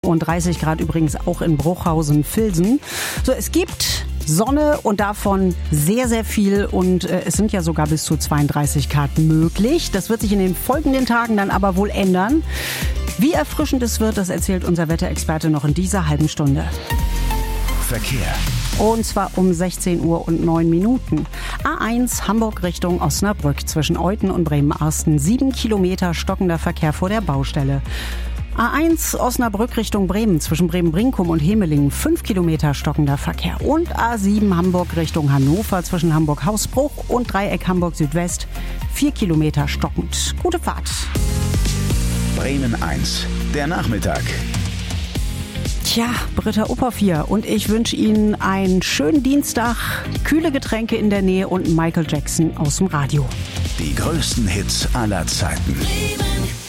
Und 30 Grad übrigens auch in Bruchhausen-Vilsen. So, es gibt Sonne und davon sehr, sehr viel und es sind ja sogar bis zu 32 Grad möglich. Das wird sich in den folgenden Tagen dann aber wohl ändern. Wie erfrischend es wird, das erzählt unser Wetterexperte noch in dieser halben Stunde. Verkehr. Und zwar um 16 Uhr und 9 Minuten. A1 Hamburg Richtung Osnabrück zwischen Euthen und Bremen-Arsten. 7 Kilometer stockender Verkehr vor der Baustelle. A1 Osnabrück Richtung Bremen zwischen Bremen-Brinkum und Hemelingen 5 Kilometer stockender Verkehr. Und A7 Hamburg Richtung Hannover zwischen Hamburg-Hausbruch und Dreieck Hamburg Südwest 4 Kilometer stockend. Gute Fahrt. Bremen 1, der Nachmittag. Tja, Britta Uphoff hier und ich wünsche Ihnen einen schönen Dienstag, kühle Getränke in der Nähe und Michael Jackson aus dem Radio. Die größten Hits aller Zeiten. Bremen.